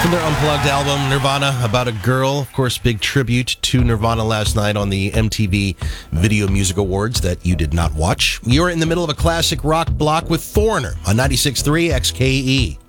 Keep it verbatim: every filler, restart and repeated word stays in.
from their Unplugged album, Nirvana, about a girl. Of course, big tribute to Nirvana last night on the M T V Video Music Awards that you did not watch. You're in the middle of a classic rock block with Foreigner on ninety-six point three X K E.